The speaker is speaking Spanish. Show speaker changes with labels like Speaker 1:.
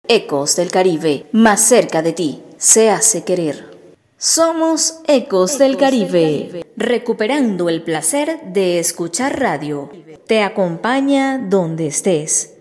Speaker 1: Ecos del Caribe, más cerca de ti, se hace querer. Somos Ecos del Caribe, recuperando el placer de escuchar radio. Te acompaña donde estés.